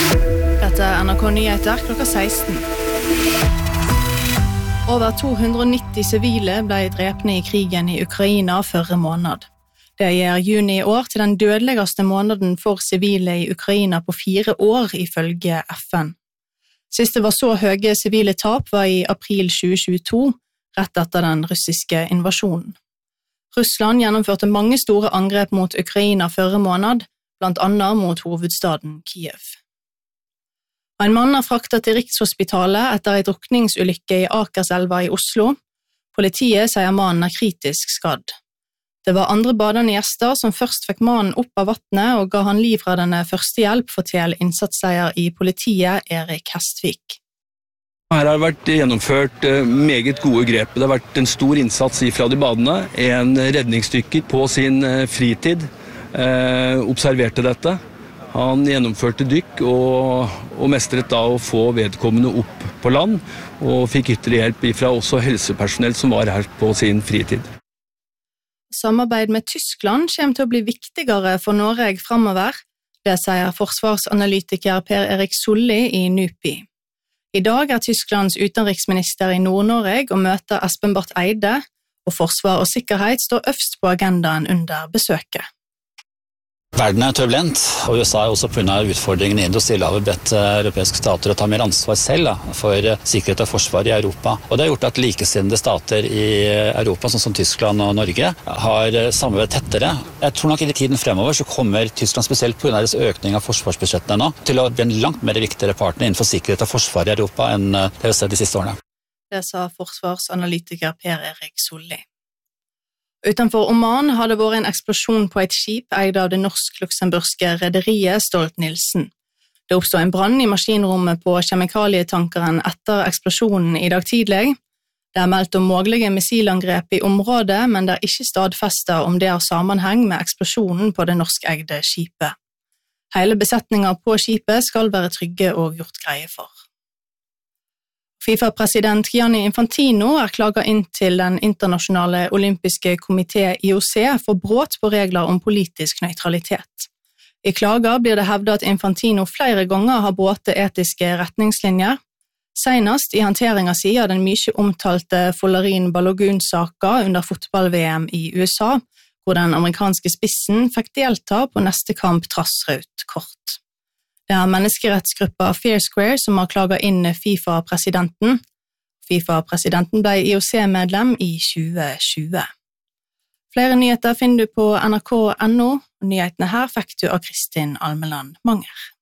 Dette NRK Nyheter klokka 16. Over 290 sivile ble drepne i krigen i Ukraina forrige måned. Det gjør juni i år til den dødeligste måneden for sivile i Ukraina på 4 år, ifølge FN. Sist det var så høye sivile tap var i april 2022, rett etter den russiske invasjonen. Russland gjennomførte mange store angrep mot Ukraina forrige måned, blant annet mot hovedstaden Kiev. En mann er fraktet til Rikshospitalet etter en drukningsulykke i Akerselva i Oslo. Politiet sier mannen er kritisk skadd. Det var andre badende gjester som først fikk mannen opp av vattnet og ga han livreddende førstehjelp, forteller innsatsleder i politiet Erik Hestvik. Her har det vært gjennomført meget gode grep. Det har vært en stor innsats fra de badende. En redningsdykker på sin fritid observerte dette. Han gjennomførte dykk og mestret da å få vedkommende opp på land, og fikk ytterligere hjelp fra også helsepersonell som var her på sin fritid. Samarbeid med Tyskland kommer til å bli viktigere for Norge fremover. Det sier forsvarsanalytiker Per Erik Solli i NUPI. I dag er Tysklands utenriksminister i Nord-Norge og møter Espen Barth Eide, og forsvar og sikkerhet står øverst på agendaen under besøket. Verden er turbulent, og USA også på grunn av utfordringene i Stillehavet bedt europeiske stater å ta mer ansvar selv for sikkerhet og forsvar i Europa. Og det har gjort at likesinnede stater i Europa, sånn som Tyskland og Norge, har samarbeidet tettere. Jeg tror nok i tiden fremover så kommer Tyskland, spesielt på grunn av deres økning av forsvarsbudsjettene nå, til å bli en langt mer viktigere partner innenfor sikkerhet og forsvar i Europa enn det vi har sett de siste årene. Det sa forsvarsanalytiker Per Erik Solli. Utenfor Oman har det vært en eksplosjon på et skip eid av det norsk-luxemburgske rederiet Stolt-Nielsen. Det oppstod en brann i maskinrommet på kjemikalietankeren etter eksplosjonen i dag tidlig. Det er meldt om mulige missilangrep i området, men det er ikke stadfestet om det har sammenheng med eksplosjonen på det norskeide skipet. Hele besetningen på skipet skal være trygge og gjort greie for. FIFA-president Gianni Infantino er klaget inn til den internasjonale olympiske komité IOC for brudd på regler om politisk nøytralitet. I klager blir det hevdet at Infantino flere ganger har brutt etiske retningslinjer. Senest i håndteringen av den mye omtalte Folarin Balogun-saken under fotball-VM i USA, hvor den amerikanske spissen fikk delta på neste kamp trass rødt kort. Det er menneskerettsgruppa Fair Square som har klaget inn FIFA-presidenten. FIFA-presidenten ble IOC-medlem i 2020. Flere nyheter finner du på nrk.no, og nyhetene her fikk du av Kristin Almeland Manger.